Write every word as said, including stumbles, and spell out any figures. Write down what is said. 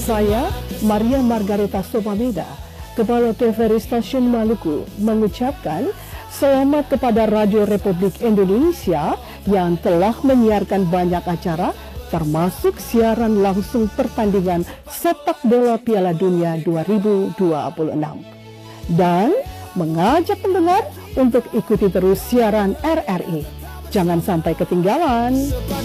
Saya, Maria Margareta Sopameda, Kepala T V R I Stasiun Maluku, mengucapkan selamat kepada Radio Republik Indonesia yang telah menyiarkan banyak acara, termasuk siaran langsung pertandingan sepak bola Piala Dunia dua ribu dua puluh enam. Dan mengajak pendengar untuk ikuti terus siaran R R I. Jangan sampai ketinggalan.